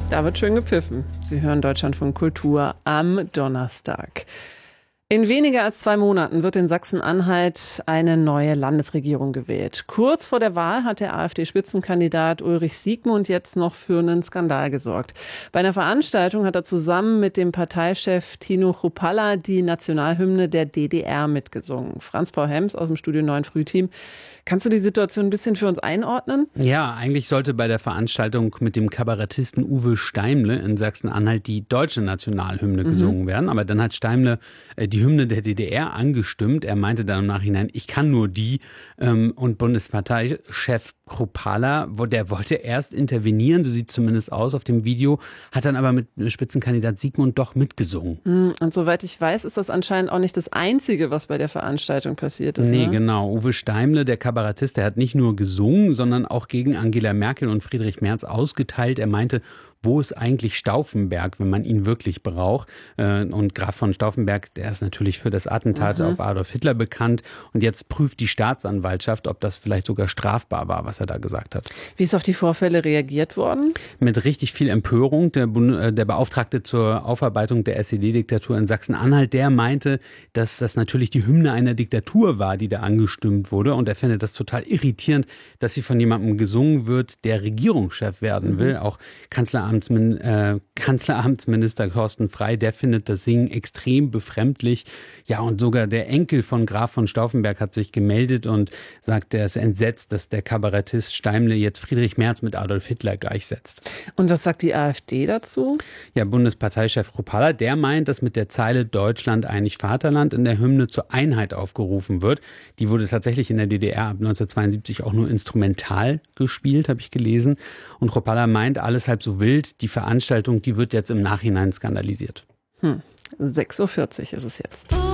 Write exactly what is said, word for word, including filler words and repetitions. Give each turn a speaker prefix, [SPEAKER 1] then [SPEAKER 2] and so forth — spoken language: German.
[SPEAKER 1] Da wird schön gepfiffen. Sie hören Deutschlandfunk Kultur am Donnerstag. In weniger als zwei Monaten wird in Sachsen-Anhalt eine neue Landesregierung gewählt. Kurz vor der Wahl hat der AfD-Spitzenkandidat Ulrich Siegmund jetzt noch für einen Skandal gesorgt. Bei einer Veranstaltung hat er zusammen mit dem Parteichef Tino Chrupalla die Nationalhymne der D D R mitgesungen. Franz-Paul Hems aus dem Studio neun Frühteam. Kannst du die Situation ein bisschen für uns einordnen?
[SPEAKER 2] Ja, eigentlich sollte bei der Veranstaltung mit dem Kabarettisten Uwe Steimle in Sachsen-Anhalt die deutsche Nationalhymne mhm. gesungen werden. Aber dann hat Steimle äh, die Hymne der D D R angestimmt. Er meinte dann im Nachhinein, ich kann nur die. Ähm, und Bundesparteichef Chrupalla, der wollte erst intervenieren, so sieht zumindest aus auf dem Video, hat dann aber mit Spitzenkandidat Siegmund doch mitgesungen.
[SPEAKER 1] Und soweit ich weiß, ist das anscheinend auch nicht das Einzige, was bei der Veranstaltung passiert ist.
[SPEAKER 2] Nee,
[SPEAKER 1] ne?
[SPEAKER 2] genau. Uwe Steimle, der Kabarettist, der hat nicht nur gesungen, sondern auch gegen Angela Merkel und Friedrich Merz ausgeteilt. Er meinte, wo ist eigentlich Stauffenberg, wenn man ihn wirklich braucht? Und Graf von Stauffenberg, der ist natürlich für das Attentat mhm. auf Adolf Hitler bekannt. Und jetzt prüft die Staatsanwaltschaft, ob das vielleicht sogar strafbar war, was er da gesagt hat.
[SPEAKER 1] Wie ist auf die Vorfälle reagiert worden?
[SPEAKER 2] Mit richtig viel Empörung. Der, Bund- der Beauftragte zur Aufarbeitung der S E D-Diktatur in Sachsen-Anhalt, der meinte, dass das natürlich die Hymne einer Diktatur war, die da angestimmt wurde. Und er findet das total irritierend, dass sie von jemandem gesungen wird, der Regierungschef werden mhm. will. Auch Kanzleramtsmin- äh, Kanzleramtsminister Thorsten Frey, der findet das Singen extrem befremdlich. Ja, und sogar der Enkel von Graf von Stauffenberg hat sich gemeldet und sagt, er ist entsetzt, dass der Kabarettist Steimle jetzt Friedrich Merz mit Adolf Hitler gleichsetzt.
[SPEAKER 1] Und was sagt die AfD dazu?
[SPEAKER 2] Ja, Bundesparteichef Chrupalla, der meint, dass mit der Zeile Deutschland einig Vaterland in der Hymne zur Einheit aufgerufen wird. Die wurde tatsächlich in der D D R ab neunzehnhundertzweiundsiebzig auch nur instrumental gespielt, habe ich gelesen. Und Chrupalla meint, alles halb so wild. Die Veranstaltung, die wird jetzt im Nachhinein skandalisiert.
[SPEAKER 1] Hm. sechs Uhr vierzig ist es jetzt.